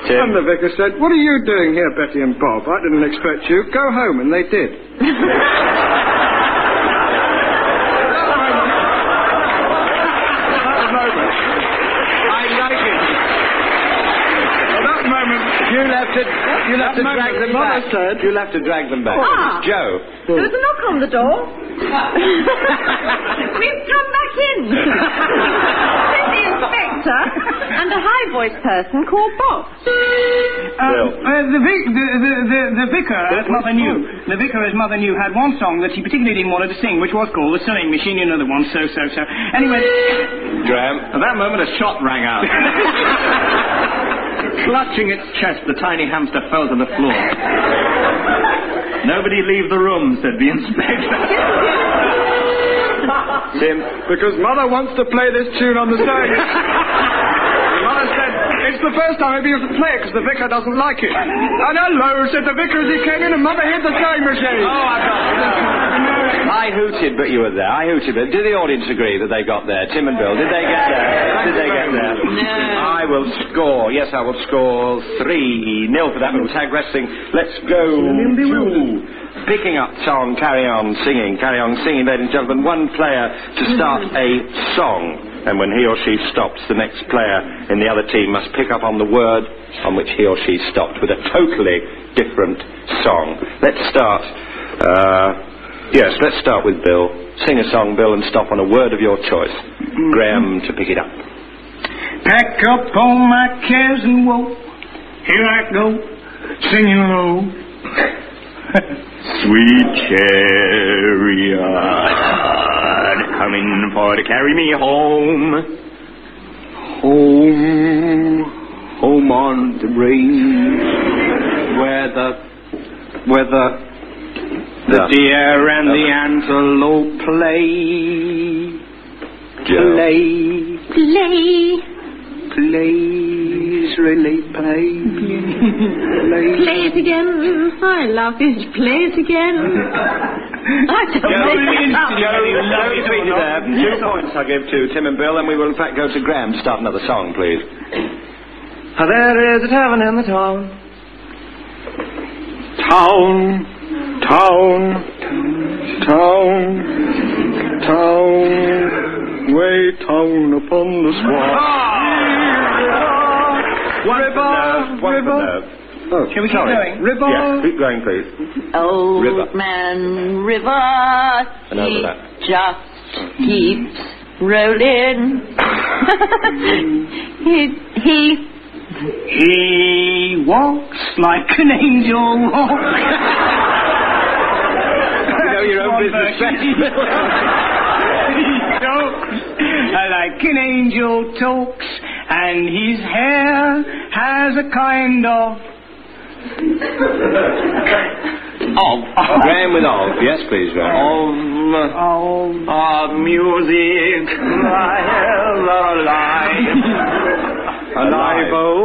Tim. And the vicar said, "What are you doing here, Betty and Bob? I didn't expect you. Go home," and they did. You'll have to drag them back. You'll have to drag them back. Ah. Joe. There was a knock on the door. Please come back in. There's the inspector and a high-voiced person called Bob. Bill. The vicar, as Mother knew, had one song that he particularly didn't want her to sing, which was called The Sewing Machine. You know the one, so. Anyway... Graham. At that moment, a shot rang out. Clutching its chest, the tiny hamster fell to the floor. "Nobody leave the room," said the inspector. Tim. Because Mother wants to play this tune on the stage. Mother said, "It's the first time I'll be able to play it because the vicar doesn't like it." "And hello," said the vicar as he came in, and Mother hit the sewing machine. Oh, I've got it. I hooted, but you were there. I hooted, but did the audience agree that they got there? Tim and Bill, did they get there? Did they get there? No. I will score. Yes, I will score 3-0 for that little tag wrestling. Let's go to picking up song, carry on singing, ladies and gentlemen. One player to start a song, and when he or she stops, the next player in the other team must pick up on the word on which he or she stopped with a totally different song. Let's start. Let's start with Bill. Sing a song, Bill, and stop on a word of your choice. Graham to pick it up. Pack up all my cares and woe. Here I go, singing low. Sweet chariot, coming for to carry me home. Home on the range, where the deer and the antelope play. Please really play. Play it again. I love it. Play it again. I don't know. 2 points I give to Tim and Bill, and we will in fact go to Graham to start another song, please. There is a tavern in the town. Way down upon the swamp. River. Oh, Shall we keep going? River. Yeah, keep going, please. Old River. man river, And over he that. just keeps rolling. He walks like an angel walks. You know your own business. Like an angel talks, and his hair has a kind of... Graham with of. Yes, please, Graham. Of music, alive. Alive, oh.